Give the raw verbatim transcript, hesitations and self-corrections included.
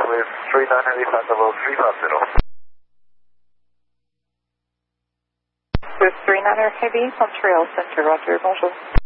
with three nine Heavy Panda level three five zero. With three nine Heavy, Montreal Center, Roger, bonjour.